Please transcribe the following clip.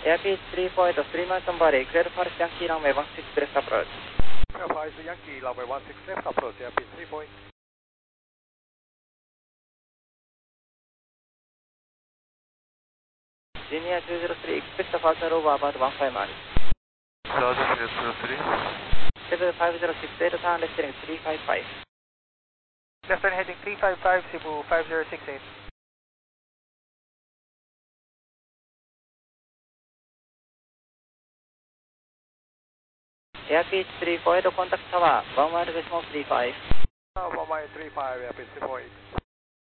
Airbus 348, 3 Mountain Valley, clear for Yankee runway 16 left approach. Clear for Yankee runway 16 left approach, Airbus 348. Linear 203, expect a further over about 15 miles. Roger, 203. 7506, data turn left heading 355. Left turn heading 355, Cebu 5068. Airbus 348, contact tower, 1 mile decimal 35. 1 mile 35, Airbus 348.